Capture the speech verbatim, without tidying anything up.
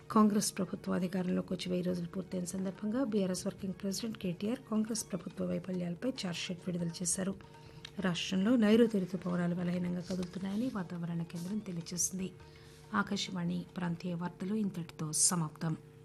కాంగ్రెస్ ప్రభుత్వం అధికారంలోకి వచ్చి వెయ్యి రోజులు పూర్తయిన సందర్భంగా BRS working president KTR Congress ప్రభుత్వ వైఫల్యాలపై ఛార్జ్షీట్ విడుదల చేశారు. రాష్టంలో నైరుతి రుతుపవనాలు బలహీనంగా కదులుతున్నాయని వాతావరణ కేంద్రం తెలియజేసింది. ఆకాశవాణి ప్రాంతీయ వార్తలు ఇంతటితో సమాప్తం.